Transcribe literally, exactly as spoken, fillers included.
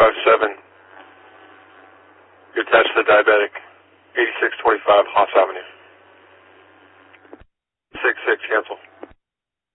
five seven. You're attached to the diabetic. eighty-six twenty-five Haas Avenue. six six, cancel.